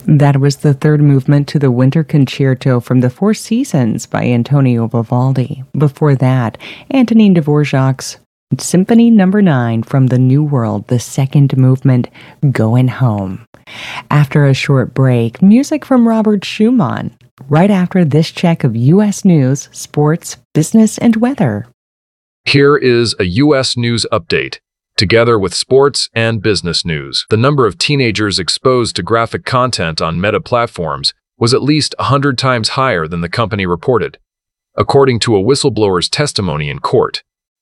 That was the third movement to the Winter Concerto from the Four Seasons by Antonio Vivaldi. Before that, Antonin Dvorak's Symphony No. 9 from the New World, the second movement, Going Home. After a short break, music from Robert Schumann, right after this check of U.S. news, sports, business, and weather. Here is a U.S. news update. Together with sports and business news, the number of teenagers exposed to graphic content on Meta platforms was at least 100 times higher than the company reported, according to a whistleblower's testimony in court.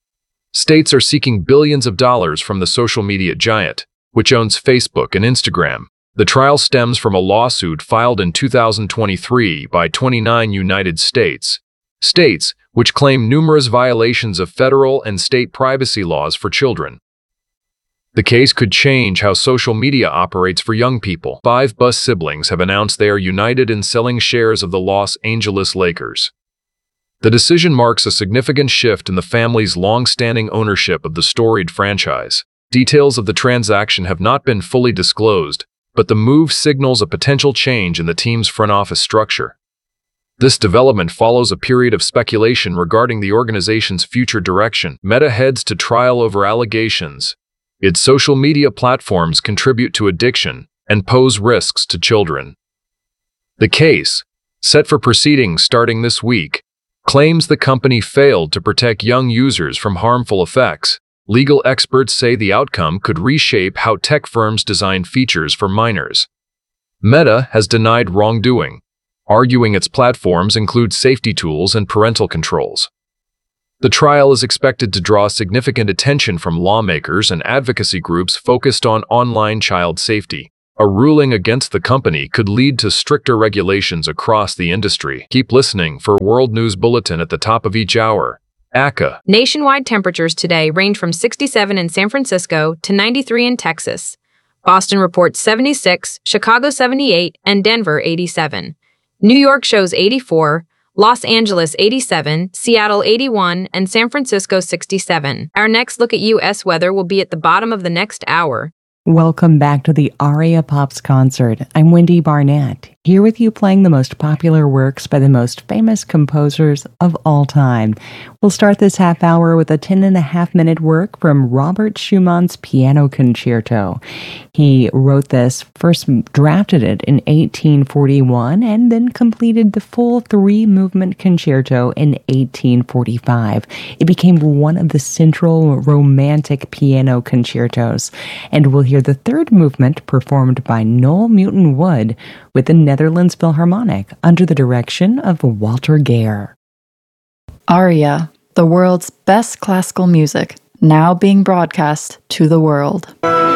States are seeking billions of dollars from the social media giant, which owns Facebook and Instagram. The trial stems from a lawsuit filed in 2023 by 29 United States which claim numerous violations of federal and state privacy laws for children. The case could change how social media operates for young people. 5 Buss siblings have announced they are united in selling shares of the Los Angeles Lakers. The decision marks a significant shift in the family's long-standing ownership of the storied franchise. Details of the transaction have not been fully disclosed, but the move signals a potential change in the team's front office structure. This development follows a period of speculation regarding the organization's future direction. Meta heads to trial over allegations its social media platforms contribute to addiction and pose risks to children. The case, set for proceedings starting this week, claims the company failed to protect young users from harmful effects. Legal experts say the outcome could reshape how tech firms design features for minors. Meta has denied wrongdoing, arguing its platforms include safety tools and parental controls. The trial is expected to draw significant attention from lawmakers and advocacy groups focused on online child safety. A ruling against the company could lead to stricter regulations across the industry. Keep listening for World News Bulletin at the top of each hour. ACA. Nationwide temperatures today range from 67 in San Francisco to 93 in Texas. Boston reports 76, Chicago 78, and Denver 87. New York shows 84, Los Angeles 87, Seattle 81, and San Francisco 67. Our next look at U.S. weather will be at the bottom of the next hour. Welcome back to the Aria Pops concert. I'm Wendy Barnett, here with you playing the most popular works by the most famous composers of all time. We'll start this half hour with a 10.5-minute work from Robert Schumann's Piano Concerto. He wrote this, first drafted it in 1841, and then completed the full 3-movement concerto in 1845. It became one of the central romantic piano concertos, and we'll hear the 3rd movement performed by Noel Newton Wood with the Netherlands Philharmonic under the direction of Walter Gehr. Aria, the world's best classical music, now being broadcast to the world.